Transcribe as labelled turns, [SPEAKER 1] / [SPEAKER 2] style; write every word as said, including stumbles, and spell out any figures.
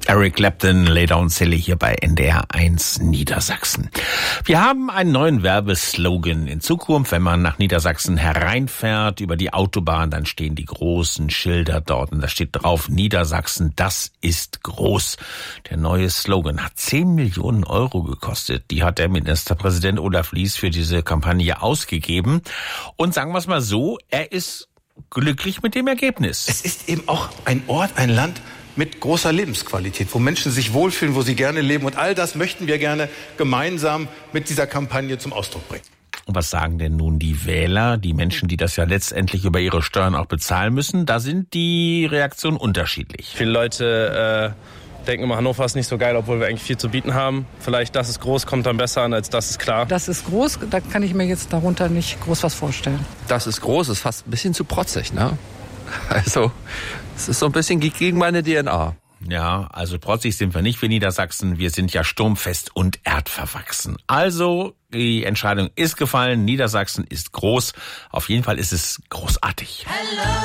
[SPEAKER 1] Eric Clapton, Lay Down Silly hier bei N D R eins Niedersachsen. Wir haben einen neuen Werbeslogan. In Zukunft, wenn man nach Niedersachsen hereinfährt, über die Autobahn, dann stehen die großen Schilder dort und da steht drauf, Niedersachsen, das ist groß. Der neue Slogan hat zehn Millionen Euro gekostet. Die hat der Ministerpräsident Olaf Lies für diese Kampagne ausgegeben. Und sagen wir es mal so, er ist glücklich mit dem Ergebnis.
[SPEAKER 2] Es ist eben auch ein Ort, ein Land mit großer Lebensqualität, wo Menschen sich wohlfühlen, wo sie gerne leben. Und all das möchten wir gerne gemeinsam mit dieser Kampagne zum Ausdruck bringen.
[SPEAKER 1] Und was sagen denn nun die Wähler, die Menschen, die das ja letztendlich über ihre Steuern auch bezahlen müssen? Da sind die Reaktionen unterschiedlich.
[SPEAKER 3] Viele Leute äh, denken immer, Hannover ist nicht so geil, obwohl wir eigentlich viel zu bieten haben. Vielleicht, das ist groß, kommt dann besser an, als das ist klar.
[SPEAKER 4] Das ist groß, da kann ich mir jetzt darunter nicht groß was vorstellen.
[SPEAKER 5] Das ist groß, ist fast ein bisschen zu protzig, ne? Also, es ist so ein bisschen gegen meine D N A.
[SPEAKER 1] Ja, also protzig sind wir nicht für Niedersachsen. Wir sind ja sturmfest und erdverwachsen. Also, die Entscheidung ist gefallen. Niedersachsen ist groß. Auf jeden Fall ist es großartig. Hello.